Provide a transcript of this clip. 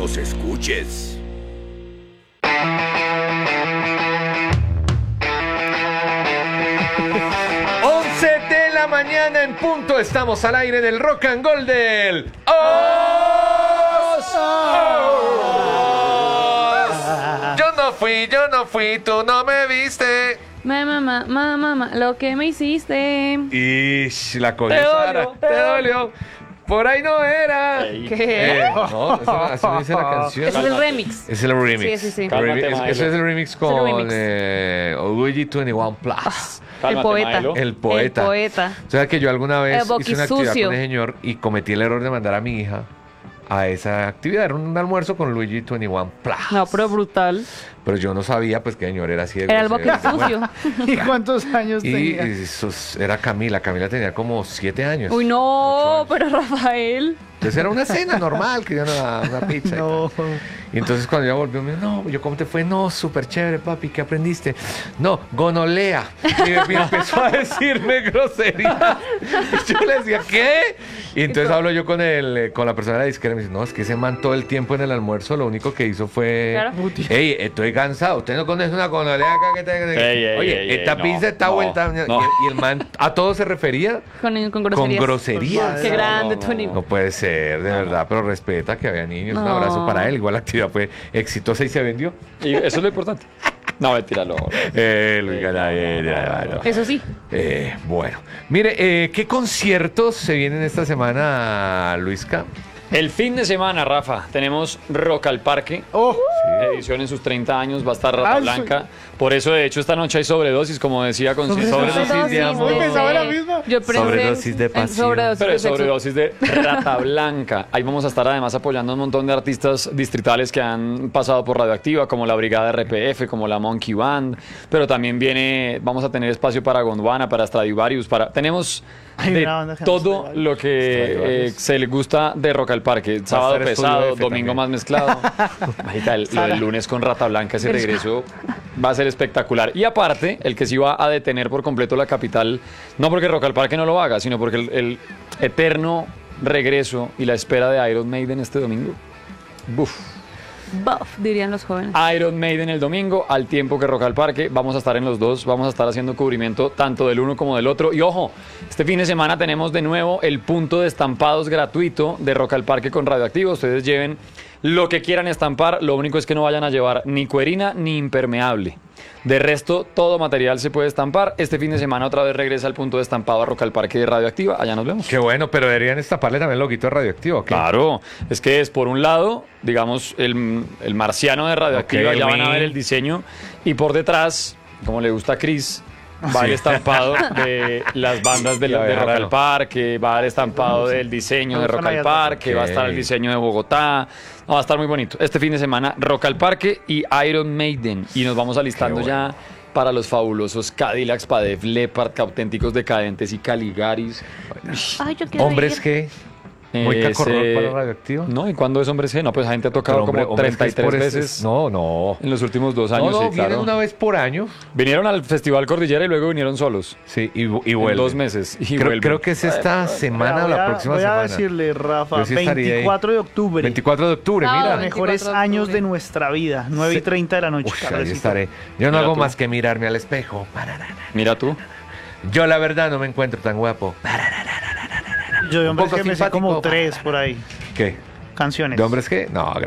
nos escuches. De la mañana en punto, estamos al aire del Rock and Gold del Os. Yo no fui, tú no me viste. Mamá, lo que me hiciste. Ish, la cogió Sara, te dolió. Por ahí no era. ¿Qué? No, así no dice la canción. Ese es el remix. Es el remix. Sí. Cálmate, Ese es el remix con Luigi 21 Plus. El poeta. El poeta. El poeta. O sea que yo alguna vez El hice una actividad boquisucio. con ese señor y cometí el error de mandar a mi hija a esa actividad. Era un almuerzo con Luigi 21 Plus. No, pero brutal. Pero yo no sabía pues que el señor era así de Era el grosero. boquisucio. ¿Y cuántos años Y tenía? era Camila. Camila tenía como 7 años. Uy, 8 no, años. pero Rafael. Entonces era una cena normal, que yo una pizza. No. Y entonces cuando ella volvió, me dijo, no, yo cómo te fue, no, súper chévere, papi, ¿qué aprendiste? No, gonolea. Y me empezó a decirme grosería. Y yo le decía, ¿qué? Y entonces hablo yo con la persona de la disquera y me dice, no, es que ese man todo el tiempo en el almuerzo lo único que hizo fue, Claro. hey, estoy cansado, usted no conoce una gonolea acá que te... Ey, Oye, esta no, pizza está no, vuelta. no. Y el man a todo se refería Con con groserías. groserías. Qué grande, no, Tony. No puede ser, de verdad, pero respeta que había niños. Un No. abrazo para él. Igual la actividad fue exitosa y se vendió. Y eso es lo importante. No, mentira, Luis Ganadeira, bueno. Eso sí. Bueno, mire, ¿qué conciertos se vienen esta semana, Luisca? El fin de semana, Rafa, tenemos Rock al Parque. Oh, Edición en sus 30 años, va a estar Rata Ah, Blanca. Por eso, de hecho, esta noche hay sobredosis, como decía Conciencia. Sobredosis de amor. Pensaba la misma. Yo pensé Sobredosis de en pasión. sobredosis Pero de es sexo. sobredosis de Rata Blanca. Ahí vamos a estar además apoyando a un montón de artistas distritales que han pasado por Radioactiva, como la Brigada RPF, como la Monkey Band. Pero también vamos a tener espacio para Gondwana, para Stradivarius, tenemos Hay de una banda que todo llama lo que Stradivarius. se le gusta de Rock al Parque. Sábado estar Estudio pesado, F domingo también. más mezclado. Marica, lo del lunes con Rata Blanca, ese regreso va a ser espectacular. Y aparte, el que sí va a detener por completo la capital, no porque Rock al Parque no lo haga, sino porque el eterno regreso y la espera de Iron Maiden este domingo. Buf. Buff, dirían los jóvenes. Iron Maiden el domingo, al tiempo que Rock al Parque. Vamos a estar en los dos, vamos a estar haciendo cubrimiento tanto del uno como del otro. Y ojo, este fin de semana tenemos de nuevo el punto de estampados gratuito de Rock al Parque con Radioactiva. Ustedes lleven lo que quieran estampar, lo único es que no vayan a llevar ni cuerina ni impermeable. De resto, todo material se puede estampar. Este fin de semana otra vez regresa el punto de estampado a Rock al Parque de Radioactiva. Allá nos vemos. Qué bueno, pero deberían estaparle también el loguito de Radioactivo, ¿ok? Claro, es que es por un lado, digamos, el marciano de Radioactiva, Ok, ya van a Win. ver el diseño, y por detrás, como le gusta a Chris, va el estampado de las bandas de Rock al Parque, va el estampado del diseño de Rock al Parque, va a estar el diseño de Bogotá, no, va a estar muy bonito. Este fin de semana, Rock al Parque y Iron Maiden, y nos vamos alistando Qué bueno. ya para los fabulosos Cadillacs, Padef, Leppard, Auténticos Decadentes y Caligaris. Ay, yo quiero ¿Hombres ir. qué? ¿Muy cacorrón Ese- para Radioactivo? No, ¿y cuándo es Hombres G? No, pues la gente ha tocado Pero, como hombres que es 33 por veces No. en los últimos 2 años, No, sí, vienen claro. una vez por año. Vinieron al Festival Cordillera y luego vinieron solos. Sí, y En vuelven. 2 meses. Y Creo, vuelven. creo que es esta semana o la próxima voy a semana. decirle, Rafa, Yo sí estaría ahí. 24 de octubre. 24 de octubre, Sábado, mira. Los mejores 24 de años octubre. de nuestra vida, 9:30 de la noche. Uy, ahí tardecito. estaré. Yo no Mira hago tú. más que mirarme al espejo. Mira tú. Yo la verdad no me encuentro tan guapo. Yo de hombres poco que me sé simpático. como 3 por ahí. ¿Qué? Canciones. ¿De hombres qué? No,